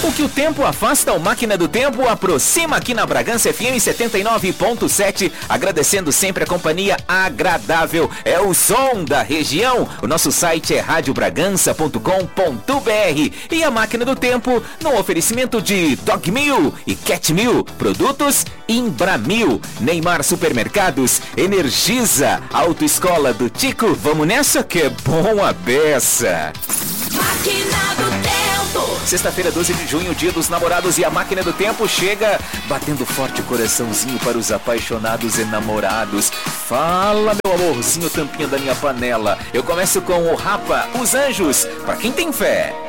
O que o tempo afasta, o Máquina do Tempo aproxima aqui na Bragança FM 79.7, agradecendo sempre a companhia agradável. É o som da região. O nosso site é radiobragança.com.br e a Máquina do Tempo no oferecimento de Dogmil e Catmil, produtos Imbramil, Neymar Supermercados, Energisa, Autoescola do Tico. Vamos nessa que é bom a beça. Máquina do Tempo. Sexta-feira, 12 de junho, dia dos namorados, e a Máquina do Tempo chega batendo forte o coraçãozinho para os apaixonados e namorados. Fala, meu amorzinho, tampinha da minha panela. Eu começo com o Rapa, Os Anjos, pra quem tem fé.